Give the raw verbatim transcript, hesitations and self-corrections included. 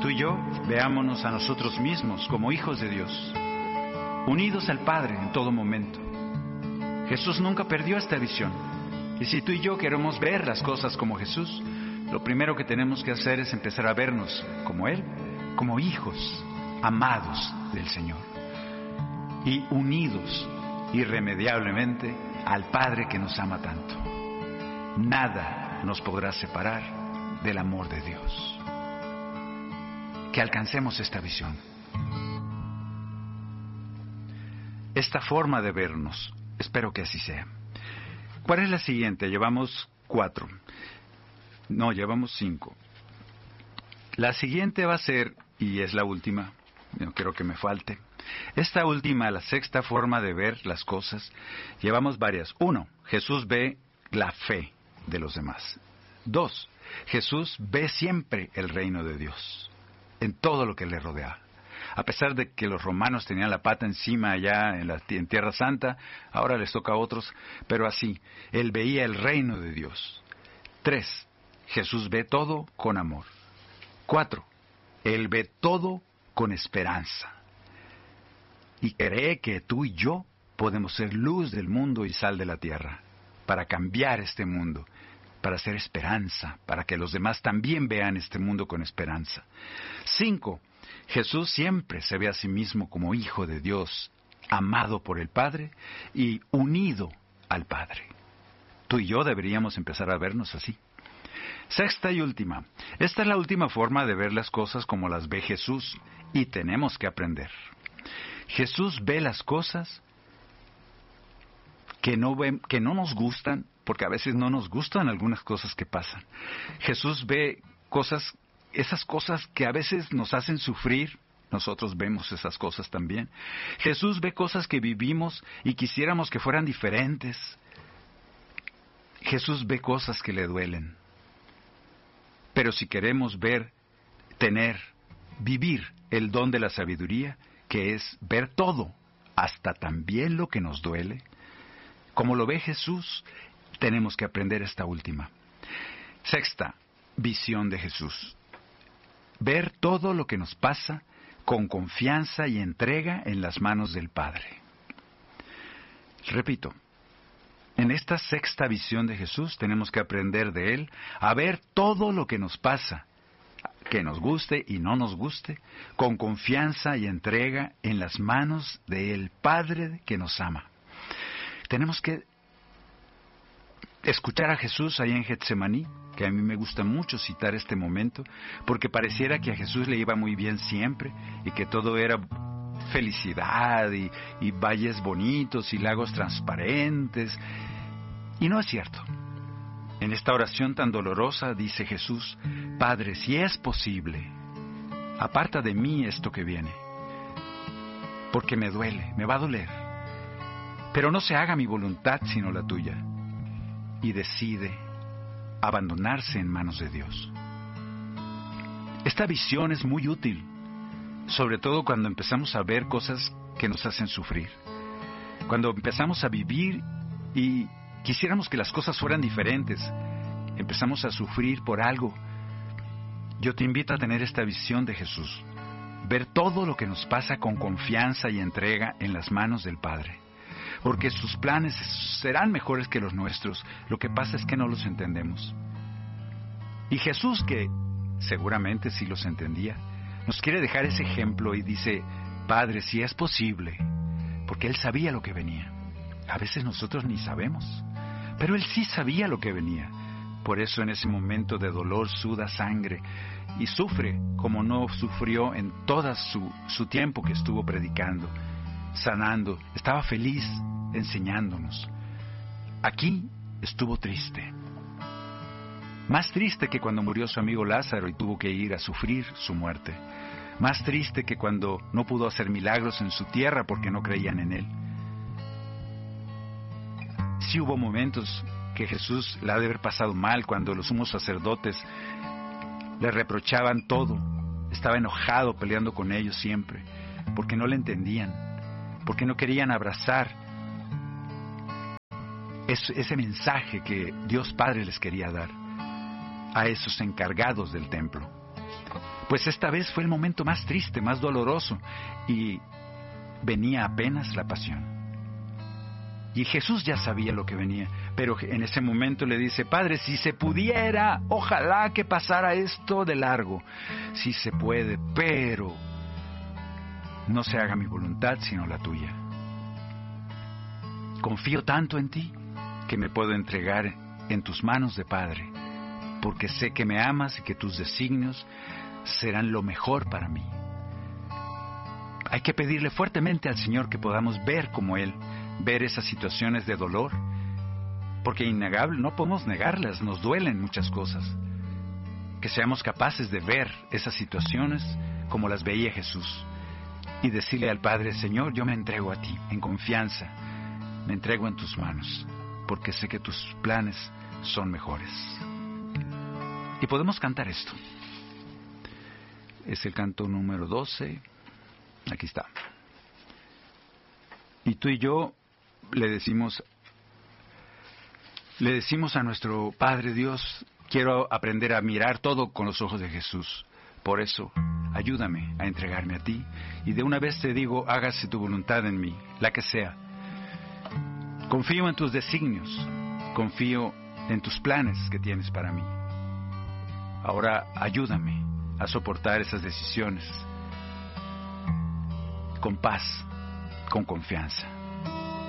tú y yo veámonos a nosotros mismos como hijos de Dios, unidos al Padre en todo momento. Jesús nunca perdió esta visión. Y si tú y yo queremos ver las cosas como Jesús, lo primero que tenemos que hacer es empezar a vernos como Él, como hijos amados del Señor y unidos irremediablemente al Padre que nos ama tanto. Nada nos podrá separar del amor de Dios. Que alcancemos esta visión, esta forma de vernos. Espero que así sea. ¿Cuál es la siguiente? Llevamos cuatro. No, llevamos cinco. La siguiente va a ser, y es la última, no quiero que me falte. Esta última, la sexta forma de ver las cosas, llevamos varias. Uno, Jesús ve la fe de los demás. Dos, Jesús ve siempre el reino de Dios en todo lo que le rodea. A pesar de que los romanos tenían la pata encima allá en, la, en Tierra Santa, ahora les toca a otros, pero así, Él veía el reino de Dios. Tres, Jesús ve todo con amor. Cuatro, Él ve todo con esperanza. Y cree que tú y yo podemos ser luz del mundo y sal de la tierra, para cambiar este mundo, para hacer esperanza, para que los demás también vean este mundo con esperanza. Cinco, Jesús siempre se ve a sí mismo como hijo de Dios, amado por el Padre y unido al Padre. Tú y yo deberíamos empezar a vernos así. Sexta y última. Esta es la última forma de ver las cosas como las ve Jesús y tenemos que aprender. Jesús ve las cosas que no, ven, que no nos gustan, porque a veces no nos gustan algunas cosas que pasan. Jesús ve cosas, esas cosas que a veces nos hacen sufrir, nosotros vemos esas cosas también. Jesús ve cosas que vivimos y quisiéramos que fueran diferentes. Jesús ve cosas que le duelen. Pero si queremos ver, tener, vivir el don de la sabiduría, que es ver todo, hasta también lo que nos duele, como lo ve Jesús, tenemos que aprender esta última. Sexta, visión de Jesús. Ver todo lo que nos pasa con confianza y entrega en las manos del Padre. Repito, en esta sexta visión de Jesús tenemos que aprender de Él a ver todo lo que nos pasa, que nos guste y no nos guste, con confianza y entrega en las manos del Padre que nos ama. Tenemos que escuchar a Jesús ahí en Getsemaní, que a mí me gusta mucho citar este momento, porque pareciera que a Jesús le iba muy bien siempre y que todo era felicidad y, y valles bonitos y lagos transparentes. Y no es cierto. En esta oración tan dolorosa dice Jesús: Padre, si es posible, aparta de mí esto que viene, porque me duele, me va a doler. Pero no se haga mi voluntad sino la tuya. Y decide abandonarse en manos de Dios. Esta visión es muy útil, sobre todo cuando empezamos a ver cosas que nos hacen sufrir. Cuando empezamos a vivir y quisiéramos que las cosas fueran diferentes, empezamos a sufrir por algo. Yo te invito a tener esta visión de Jesús, ver todo lo que nos pasa con confianza y entrega en las manos del Padre, porque sus planes serán mejores que los nuestros. Lo que pasa es que no los entendemos. Y Jesús, que seguramente sí los entendía, nos quiere dejar ese ejemplo y dice: Padre, si es posible, porque Él sabía lo que venía. A veces nosotros ni sabemos, pero Él sí sabía lo que venía. Por eso en ese momento de dolor suda sangre y sufre como no sufrió en todo su, su tiempo que estuvo predicando, sanando. Estaba feliz enseñándonos. Aquí estuvo triste. Más triste que cuando murió su amigo Lázaro y tuvo que ir a sufrir su muerte. Más triste que cuando no pudo hacer milagros en su tierra porque no creían en Él. Sí hubo momentos que Jesús le ha de haber pasado mal cuando los sumos sacerdotes le reprochaban todo. Estaba enojado peleando con ellos siempre, porque no le entendían, porque no querían abrazar ese, ese mensaje que Dios Padre les quería dar a esos encargados del templo. Pues esta vez fue el momento más triste, más doloroso, y venía apenas la pasión. Y Jesús ya sabía lo que venía, pero en ese momento le dice: Padre, si se pudiera, ojalá que pasara esto de largo. Si se puede, pero no se haga mi voluntad sino la tuya. Confío tanto en ti que me puedo entregar en tus manos de Padre, porque sé que me amas y que tus designios serán lo mejor para mí. Hay que pedirle fuertemente al Señor que podamos ver como Él, ver esas situaciones de dolor, porque innegable, no podemos negarlas, nos duelen muchas cosas. Que seamos capaces de ver esas situaciones como las veía Jesús y decirle al Padre: Señor, yo me entrego a ti en confianza, me entrego en tus manos, porque sé que tus planes son mejores. Y podemos cantar esto. Es el canto número doce. Aquí está. Y tú y yo le decimos, le decimos a nuestro Padre Dios: quiero aprender a mirar todo con los ojos de Jesús. Por eso, ayúdame a entregarme a ti. Y de una vez te digo: hágase tu voluntad en mí, la que sea. Confío en tus designios, confío en tus planes que tienes para mí. Ahora ayúdame a soportar esas decisiones con paz, con confianza.